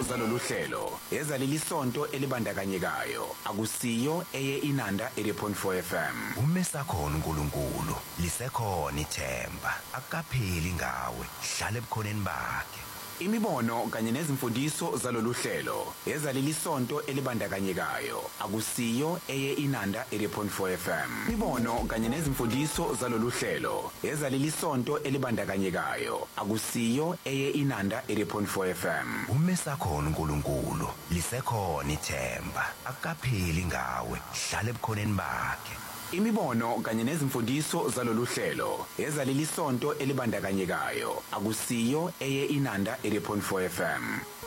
zalolu hlelo ezaleli sonto elibandakanyekayo akusiyo eye Inanda 80.4 FM. Umesakhona uNkulunkulu lisekhona ithemba akapheli ngawe hlale ebukhoneni bakhe. Imibono kanye nezimfundiso zalolu hlelo ezaleli sonto elibandakanyekayo akusiyo eye Inanda 80.4 FM. Imibono kanye nezimfundiso zalolu hlelo ezaleli sonto elibandakanyekayo akusiyo eye Inanda 80.4 FM. Umesakhona uNkulunkulu lisekhona ithemba akapheli ngawe hlale ebukhoneni bakhe. Imibono kanye nezimfundiso zalolu hlelo ezaleli sonto elibandakanyekayo akusiyo eye Inanda 80.4 FM.